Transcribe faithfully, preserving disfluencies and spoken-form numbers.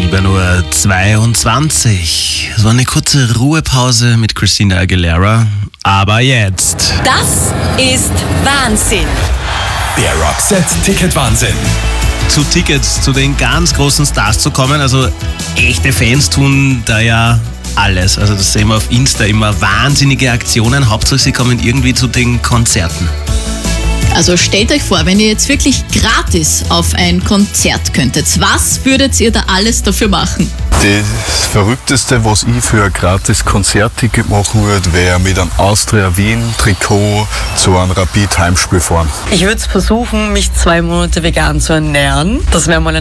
sieben Uhr zweiundzwanzig. Es war eine kurze Ruhepause mit Christina Aguilera. Aber jetzt. Das ist Wahnsinn. Der Roxette-Ticket-Wahnsinn. Zu Tickets zu den ganz großen Stars zu kommen. Also echte Fans tun da ja alles. Also das sehen wir auf Insta immer. Wahnsinnige Aktionen. Hauptsache sie kommen irgendwie zu den Konzerten. Also stellt euch vor, wenn ihr jetzt wirklich gratis auf ein Konzert könntet, was würdet ihr da alles dafür machen? Das Verrückteste, was ich für ein gratis Konzertticket machen würde, wäre mit einem Austria Wien Trikot zu einem Rapid Heimspiel fahren. Ich würde versuchen, mich zwei Monate vegan zu ernähren. Das wäre mal ein